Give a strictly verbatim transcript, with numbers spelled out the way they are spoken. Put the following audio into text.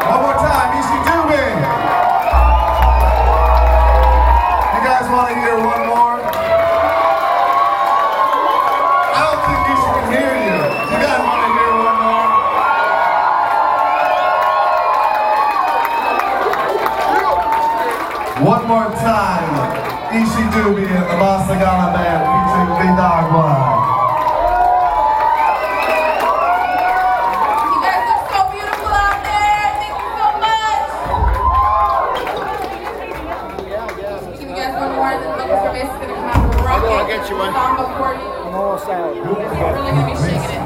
One more time, Easy Doobie. You guys want to hear one more? I don't think Easy can hear you. You guys want to hear one more? One more time, Easy Doobie and the Masagana Band featuring Vidagua. I'll get you one. I'm almost out. It's really going to be shaking it.